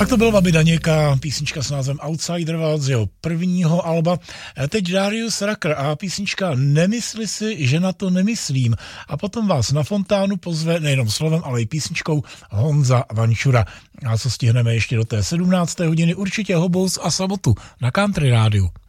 Tak to byl Babi Daněka, písnička s názvem Outsider z jeho prvního alba. Teď Darius Rucker a písnička Nemysli si, že na to nemyslím. A potom vás na fontánu pozve nejenom slovem, ale i písničkou Honza Vančura. A co stihneme ještě do té 17. hodiny? Určitě Hobous a Sabotu na Country rádiu.